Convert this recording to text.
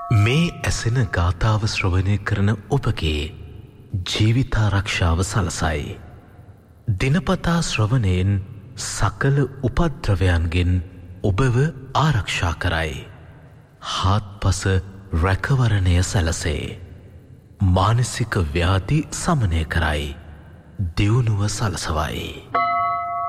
මේ ඇසෙන ගාථාව ශ්‍රවණය කරන ඔබගේ ජීවිතාරක්ෂාව සලසයි. දිනපතා ශ්‍රවණයෙන් සකල උපද්‍රවයන්ගෙන් ඔබව ආරක්ෂා කරයි. හාත්පස රැකවරණය සැලසේ. මානසික ව්‍යාධි සමනය කරයි. දියුණුව සලසවයි.